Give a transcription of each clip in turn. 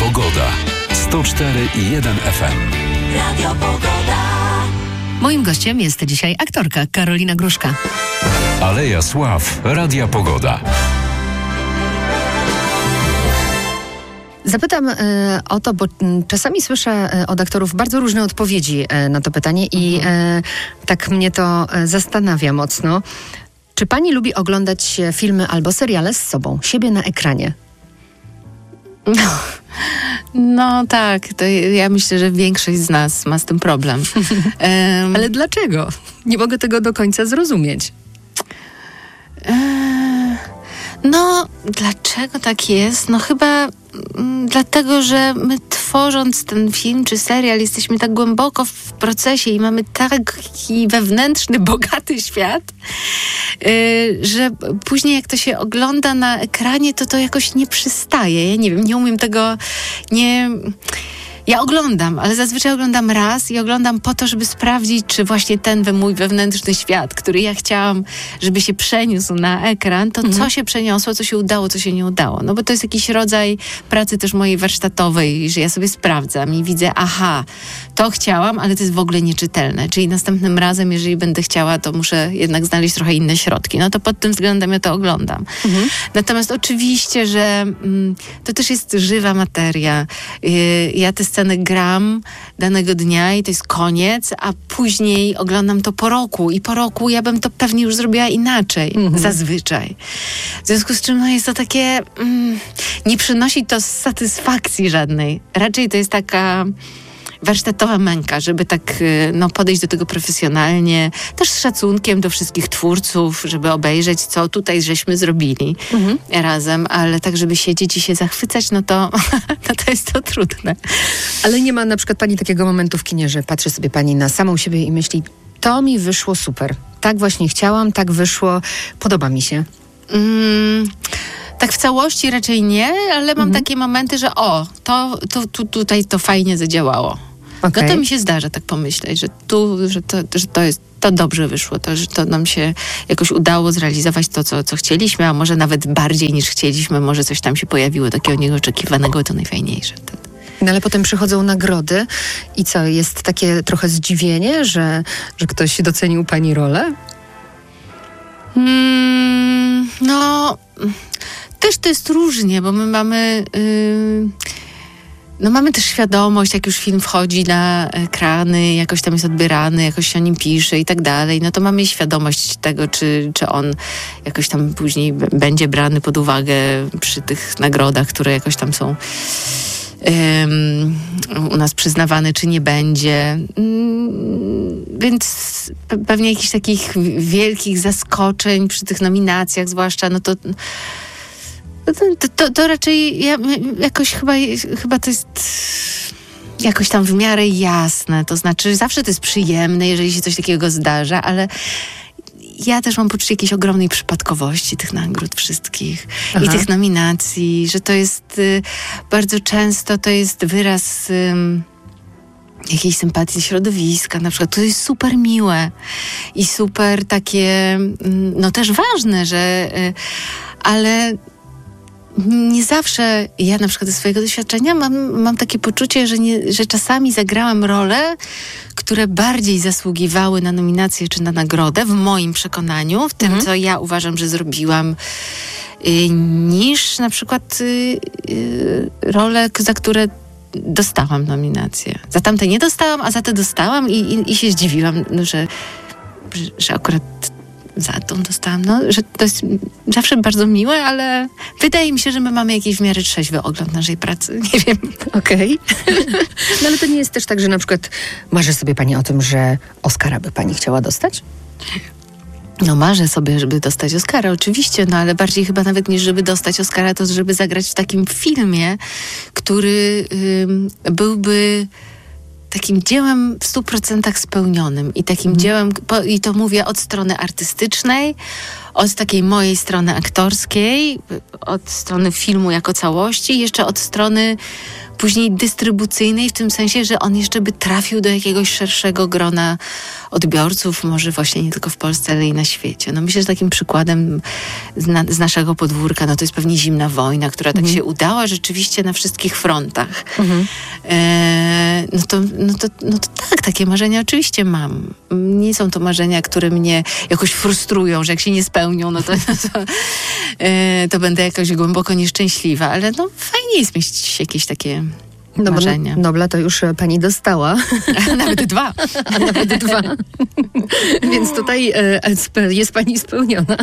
Pogoda. 104,1 FM. Radio Pogoda. Moim gościem jest dzisiaj aktorka Karolina Gruszka. Aleja Sław. Radia Pogoda. Zapytam o to, bo czasami słyszę od aktorów bardzo różne odpowiedzi na to pytanie i tak mnie to zastanawia mocno. Czy pani lubi oglądać filmy albo seriale z sobą, siebie na ekranie? No tak, to ja myślę, że większość z nas ma z tym problem. Ale dlaczego? Nie mogę tego do końca zrozumieć. No, dlaczego tak jest? No chyba dlatego, że my tworząc ten film czy serial jesteśmy tak głęboko w procesie i mamy taki wewnętrzny, bogaty świat, że później jak to się ogląda na ekranie, to jakoś nie przystaje. Ja nie wiem, nie umiem tego, Ja oglądam, ale zazwyczaj oglądam raz i oglądam po to, żeby sprawdzić, czy właśnie ten mój wewnętrzny świat, który ja chciałam, żeby się przeniósł na ekran, to co się przeniosło, co się udało, co się nie udało. No bo to jest jakiś rodzaj pracy też mojej warsztatowej, że ja sobie sprawdzam i widzę, aha, to chciałam, ale to jest w ogóle nieczytelne. Czyli następnym razem, jeżeli będę chciała, to muszę jednak znaleźć trochę inne środki. No to pod tym względem ja to oglądam. Natomiast oczywiście, że to też jest żywa materia. Ja te sceny gram danego dnia i to jest koniec, a później oglądam to po roku i po roku ja bym to pewnie już zrobiła inaczej, zazwyczaj. W związku z czym no jest to takie, nie przynosi to satysfakcji żadnej. Raczej to jest taka warsztatowa męka, żeby tak podejść do tego profesjonalnie, też z szacunkiem do wszystkich twórców, żeby obejrzeć, co tutaj żeśmy zrobili razem, ale tak, żeby siedzieć i się zachwycać, no to jest to trudne. Ale nie ma na przykład pani takiego momentu w kinie, że patrzy sobie pani na samą siebie i myśli, to mi wyszło super. Tak właśnie chciałam, tak wyszło, podoba mi się. Tak w całości raczej nie, ale mam takie momenty, że tutaj to fajnie zadziałało. Okay. No to mi się zdarza tak pomyśleć, że to dobrze wyszło, że to nam się jakoś udało zrealizować to, co chcieliśmy, a może nawet bardziej niż chcieliśmy, może coś tam się pojawiło takiego nieoczekiwanego, to najfajniejsze wtedy. No ale potem przychodzą nagrody i co, jest takie trochę zdziwienie, że ktoś docenił pani rolę? No, też to jest różnie, bo my mamy... mamy też świadomość, jak już film wchodzi na ekrany, jakoś tam jest odbierany, jakoś się o nim pisze i tak dalej, no to mamy świadomość tego, czy on jakoś tam później będzie brany pod uwagę przy tych nagrodach, które jakoś tam są u nas przyznawane, czy nie będzie. Więc pewnie jakichś takich wielkich zaskoczeń przy tych nominacjach zwłaszcza, no to raczej jakoś chyba to jest jakoś tam w miarę jasne. To znaczy zawsze to jest przyjemne, jeżeli się coś takiego zdarza, ale ja też mam poczucie jakiejś ogromnej przypadkowości tych nagród wszystkich i tych nominacji, że to jest bardzo często to jest wyraz jakiejś sympatii środowiska, na przykład. To jest super miłe i super takie, no też ważne, że ale nie zawsze, ja na przykład ze swojego doświadczenia mam takie poczucie, że czasami zagrałam role, które bardziej zasługiwały na nominację czy na nagrodę, w moim przekonaniu, w tym, co ja uważam, że zrobiłam, niż na przykład role, za które dostałam nominację. Za tamte nie dostałam, a za te dostałam i się zdziwiłam, że akurat za tą dostałam, że to jest zawsze bardzo miłe, ale wydaje mi się, że my mamy jakiś w miarę trzeźwy ogląd naszej pracy. Nie wiem. Okej. No ale to nie jest też tak, że na przykład marzy sobie pani o tym, że Oscara by pani chciała dostać? No marzę sobie, żeby dostać Oscara, oczywiście, no ale bardziej chyba nawet niż żeby dostać Oscara, to żeby zagrać w takim filmie, który byłby takim dziełem w 100% spełnionym i takim dziełem, i to mówię od strony artystycznej, od takiej mojej strony aktorskiej, od strony filmu jako całości, jeszcze od strony później dystrybucyjnej, w tym sensie, że on jeszcze by trafił do jakiegoś szerszego grona odbiorców, może właśnie nie tylko w Polsce, ale i na świecie. No myślę, że takim przykładem z naszego podwórka, no to jest pewnie Zimna wojna, która tak się udała rzeczywiście na wszystkich frontach. No to tak, takie marzenia oczywiście mam. Nie są to marzenia, które mnie jakoś frustrują, że jak się nie spełnią, to będę jakoś głęboko nieszczęśliwa, ale no fajnie jest mieć jakieś takie marzenia. Nobla to już pani dostała. A nawet 2. A nawet 2. Więc tutaj jest pani spełniona.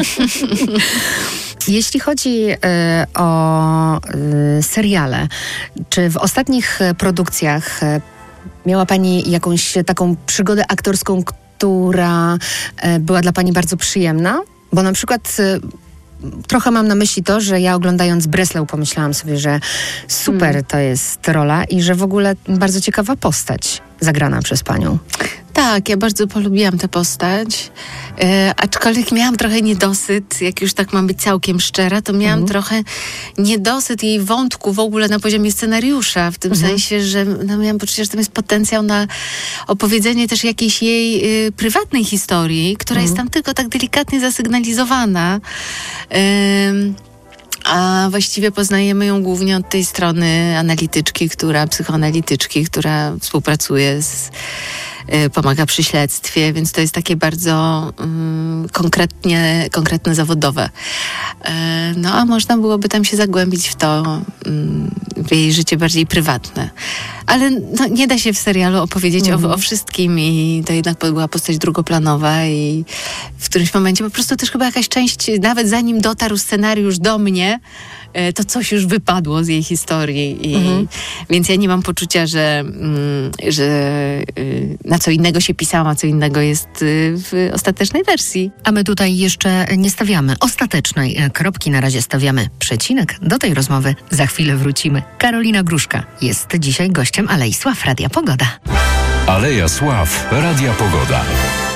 Jeśli chodzi o seriale, czy w ostatnich produkcjach miała pani jakąś taką przygodę aktorską, która była dla pani bardzo przyjemna? Bo na przykład trochę mam na myśli to, że ja oglądając Breslau pomyślałam sobie, że super to jest rola i że w ogóle bardzo ciekawa postać zagrana przez panią. Tak, ja bardzo polubiłam tę postać, aczkolwiek miałam trochę niedosyt, jak już tak mam być całkiem szczera, to miałam trochę niedosyt jej wątku w ogóle na poziomie scenariusza, w tym sensie, że miałam poczucie, że tam jest potencjał na opowiedzenie też jakiejś jej prywatnej historii, która jest tam tylko tak delikatnie zasygnalizowana. A właściwie poznajemy ją głównie od tej strony psychoanalityczki, która współpracuje pomaga przy śledztwie, więc to jest takie bardzo konkretne zawodowe. No a można byłoby tam się zagłębić w to, w jej życie bardziej prywatne. Ale no, nie da się w serialu opowiedzieć o wszystkim i to jednak była postać drugoplanowa i w którymś momencie po prostu też chyba jakaś część, nawet zanim dotarł scenariusz do mnie, to coś już wypadło z jej historii. Więc ja nie mam poczucia, że na co innego się pisałam, a co innego jest w ostatecznej wersji. A my tutaj jeszcze nie stawiamy ostatecznej kropki, na razie stawiamy przecinek. Do tej rozmowy za chwilę wrócimy. Karolina Gruszka jest dzisiaj gościem Alei Sław Radia Pogoda. Aleja Sław Radia Pogoda.